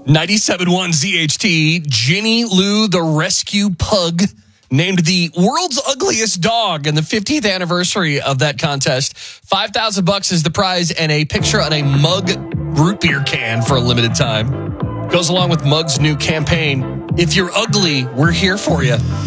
97.1 ZHT, Ginny Lou the Rescue Pug, named the world's ugliest dog in the 50th anniversary of that contest. $5,000 is the prize and a picture on a Mug root beer can for a limited time. Goes along with Mug's new campaign. If you're ugly, we're here for you.